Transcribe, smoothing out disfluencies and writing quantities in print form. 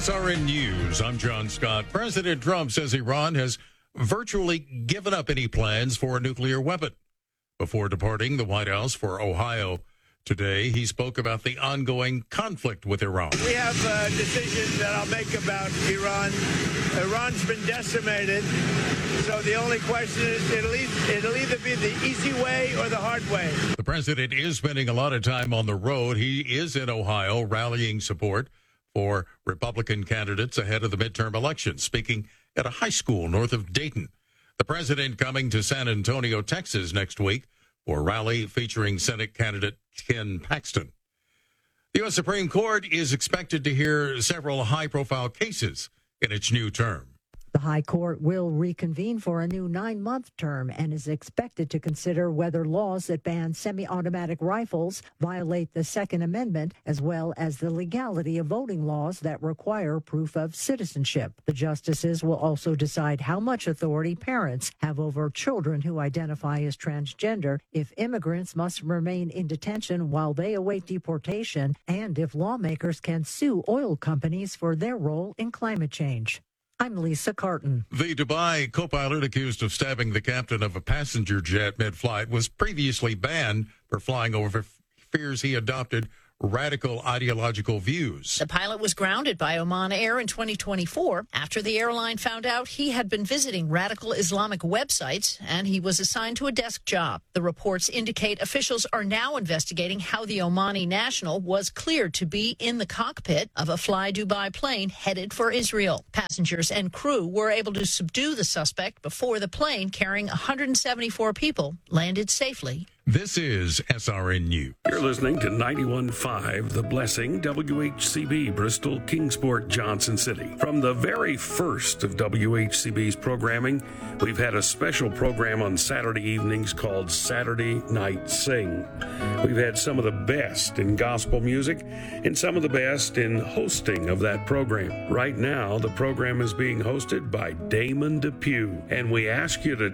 SRN News, I'm John Scott. President Trump says Iran has virtually given up any plans for a nuclear weapon. Before departing the White House for Ohio today, he spoke about the ongoing conflict with Iran. We have a decision that I'll make about Iran. Iran's been decimated, so the only question is it'll either be the easy way or the hard way. The president is spending a lot of time on the road. He is in Ohio rallying support for Republican candidates ahead of the midterm elections, speaking at a high school north of Dayton. The president coming to San Antonio, Texas next week for a rally featuring Senate candidate Ken Paxton. The U.S. Supreme Court is expected to hear several high-profile cases in its new term. The High Court will reconvene for a new 9-month term and is expected to consider whether laws that ban semi-automatic rifles violate the Second Amendment, as well as the legality of voting laws that require proof of citizenship. The justices will also decide how much authority parents have over children who identify as transgender, if immigrants must remain in detention while they await deportation, and if lawmakers can sue oil companies for their role in climate change. I'm Lisa Carton. The Dubai co-pilot accused of stabbing the captain of a passenger jet mid-flight was previously banned for flying over fears he adopted radical ideological views. The pilot was grounded by Oman Air in 2024 after the airline found out he had been visiting radical Islamic websites, and he was assigned to a desk job. The reports indicate officials are now investigating how the Omani national was cleared to be in the cockpit of a Fly Dubai plane headed for Israel. Passengers and crew were able to subdue the suspect before the plane carrying 174 people landed safely. This is SRN News. You're listening to 91.5 The Blessing, WHCB, Bristol, Kingsport, Johnson City. From the very first of WHCB's programming, we've had a special program on Saturday evenings called Saturday Night Sing. We've had some of the best in gospel music and some of the best in hosting of that program. Right now, the program is being hosted by Damon Depew, and we ask you to